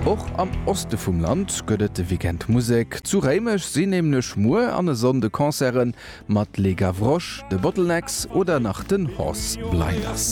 Auch am Oste vum Land gëtt de Weekendmusik zu Reimech sinn nemlech Mur an e sonde Konzeren mat Le Gavroche, de Bottlenecks oder nach den Horse Blinders.